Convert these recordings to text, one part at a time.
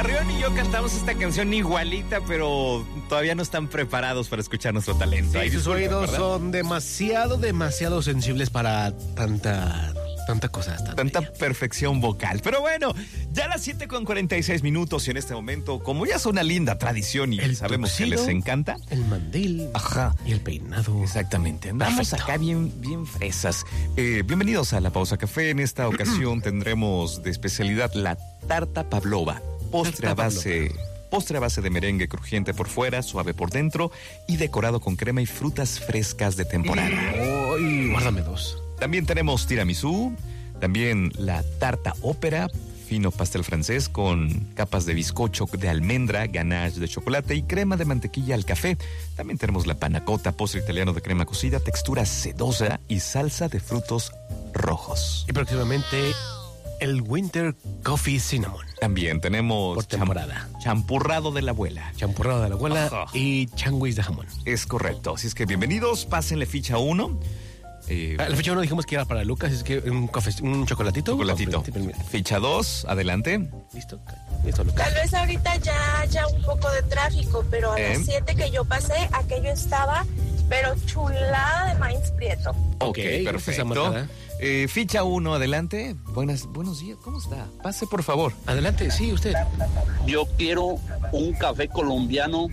Carrión y yo cantamos esta canción igualita, pero todavía no están preparados para escuchar nuestro talento. Sí, sus oídos son demasiado sensibles para tanta cosa. Tanta perfección vocal. Pero bueno, ya a las 7:46 y en este momento, como ya es una linda tradición y sabemos tuxido, que les encanta. El mandil. Ajá. Y el peinado. Exactamente. Andamos perfecto. Acá bien fresas. Bienvenidos a La Pausa Café. En esta ocasión tendremos de especialidad la tarta pavlova. Postre a base de merengue crujiente por fuera, suave por dentro y decorado con crema y frutas frescas de temporada. ¡Ay! Guárdame dos. También tenemos tiramisú, también la tarta ópera, fino pastel francés con capas de bizcocho de almendra, ganache de chocolate y crema de mantequilla al café. También tenemos la panna cotta, postre italiano de crema cocida, textura sedosa y salsa de frutos rojos. Y próximamente el Winter Coffee Cinnamon. También tenemos por temporada. Champurrado de la abuela. Champurrado de la abuela. Ajá. Y changuis de jamón. Es correcto. Así es que bienvenidos, pásenle ficha 1. La ficha 1 dijimos que era para Lucas, es que un chocolatito. Chocolatito. Ficha 2, adelante. Listo, Lucas. Tal vez ahorita ya haya un poco de tráfico, pero a las 7 que yo pasé, aquello estaba, pero chulada de maíz prieto. Ok, perfecto. Ficha 1, adelante. Buenos días, ¿cómo está? Pase, por favor. Adelante, sí, usted. Yo quiero un café colombiano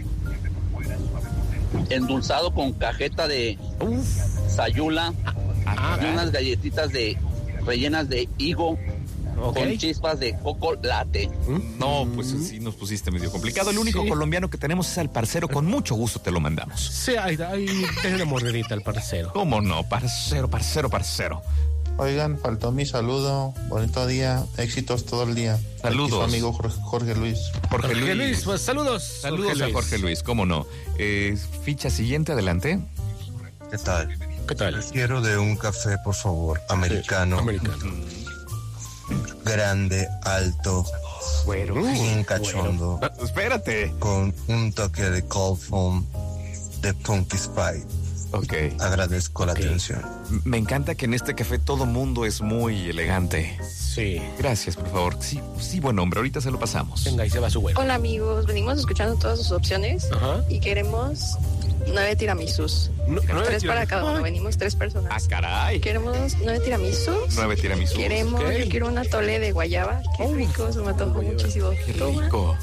endulzado con cajeta de sayula y unas galletitas rellenas de higo con chispas de coco latte. No, pues sí nos pusiste medio complicado. El único colombiano que tenemos es al parcero. Con mucho gusto te lo mandamos. Sí, hay una mordidita al parcero. ¿Cómo no? Parcero. Oigan, faltó mi saludo. Bonito día, éxitos todo el día. Saludos. Aquí su amigo Jorge Luis. Jorge Luis, pues saludos. Saludos a Jorge Luis, cómo no. Ficha siguiente, adelante. ¿Qué tal? ¿Qué Quiero de un café, por favor, americano. Grande, alto, bien cachondo. Espérate. Con un toque de cold foam de Punky Spice. Ok. Agradezco la atención. Me encanta que en este café todo mundo es muy elegante. Sí. Gracias, por favor. Sí, buen hombre. Ahorita se lo pasamos. Venga, y se va su güey. Hola, amigos. Venimos escuchando todas sus opciones. Ajá. Y queremos 9 tiramisús. 3 para cada uno. Venimos 3 personas. ¡Ah, caray! Queremos 9 tiramisús. 9 tiramisús. Yo quiero un atole de guayaba. Qué rico, se me antojó muchísimo. Qué rico.